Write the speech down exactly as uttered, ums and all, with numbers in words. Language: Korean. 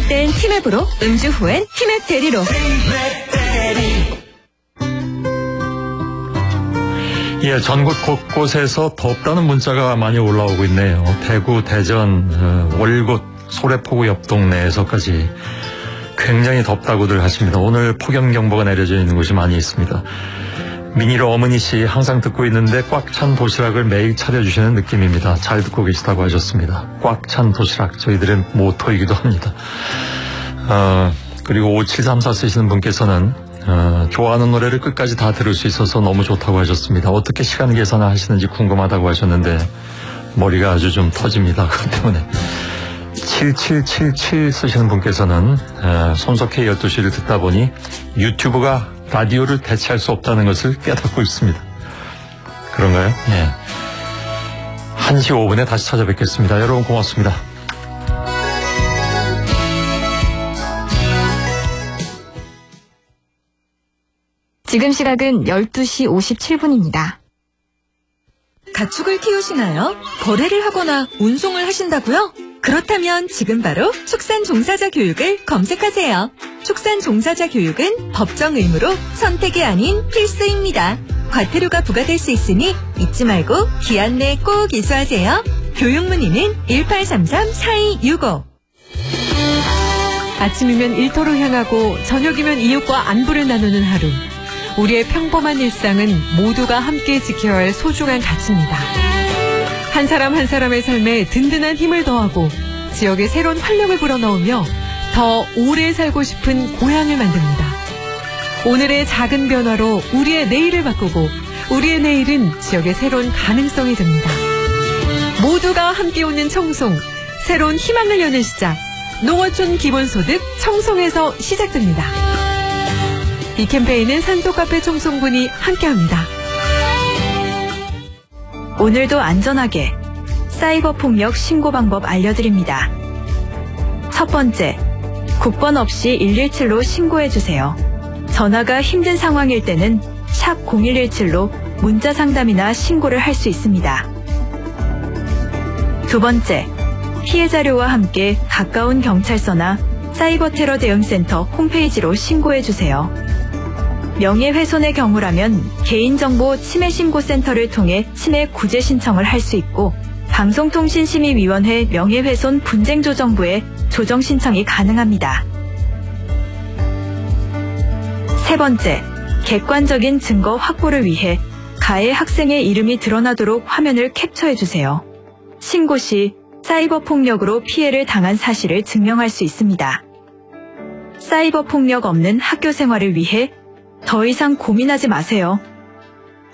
힘들 땐 티맵으로, 음주 후엔 티맵 대리로. 예, 전국 곳곳에서 덥다는 문자가 많이 올라오고 있네요. 대구, 대전, 어, 월곶, 소래포구 옆 동네에서까지 굉장히 덥다고들 하십니다. 오늘 폭염경보가 내려져 있는 곳이 많이 있습니다. 민희로 어머니 씨 항상 듣고 있는데 꽉 찬 도시락을 매일 차려주시는 느낌입니다. 잘 듣고 계시다고 하셨습니다. 꽉 찬 도시락, 저희들의 모토이기도 합니다. 어, 그리고 오칠삼사 쓰시는 분께서는 어, 좋아하는 노래를 끝까지 다 들을 수 있어서 너무 좋다고 하셨습니다. 어떻게 시간 계산을 하시는지 궁금하다고 하셨는데 머리가 아주 좀 터집니다. 그것 때문에. 칠칠칠칠 쓰시는 분께서는 어, 손석희 열두 시를 듣다 보니 유튜브가 라디오를 대체할 수 없다는 것을 깨닫고 있습니다. 그런가요? 네. 한 시 오 분에 다시 찾아뵙겠습니다. 여러분 고맙습니다. 지금 시각은 열두 시 오십칠 분입니다. 가축을 키우시나요? 거래를 하거나 운송을 하신다고요? 그렇다면 지금 바로 축산 종사자 교육을 검색하세요. 축산 종사자 교육은 법정 의무로 선택이 아닌 필수입니다. 과태료가 부과될 수 있으니 잊지 말고 기한 내 꼭 이수하세요. 교육 문의는 일팔삼삼 사이육오. 아침이면 일터로 향하고 저녁이면 이웃과 안부를 나누는 하루. 우리의 평범한 일상은 모두가 함께 지켜야 할 소중한 가치입니다. 한 사람 한 사람의 삶에 든든한 힘을 더하고 지역에 새로운 활력을 불어넣으며 더 오래 살고 싶은 고향을 만듭니다. 오늘의 작은 변화로 우리의 내일을 바꾸고 우리의 내일은 지역의 새로운 가능성이 됩니다. 모두가 함께 웃는 청송, 새로운 희망을 여는 시작. 농어촌 기본소득 청송에서 시작됩니다. 이 캠페인은 산소카페 청송군이 함께합니다. 오늘도 안전하게 사이버 폭력 신고 방법 알려드립니다. 첫 번째, 국번 없이 일일칠로 신고해주세요. 전화가 힘든 상황일 때는 샵 공일일칠로 문자 상담이나 신고를 할 수 있습니다. 두 번째, 피해 자료와 함께 가까운 경찰서나 사이버 테러 대응센터 홈페이지로 신고해주세요. 명예훼손의 경우라면 개인정보 침해신고센터를 통해 침해 구제 신청을 할 수 있고 방송통신심의위원회 명예훼손 분쟁조정부에 조정 신청이 가능합니다. 세 번째, 객관적인 증거 확보를 위해 가해 학생의 이름이 드러나도록 화면을 캡처해주세요. 신고 시 사이버 폭력으로 피해를 당한 사실을 증명할 수 있습니다. 사이버 폭력 없는 학교 생활을 위해 더 이상 고민하지 마세요.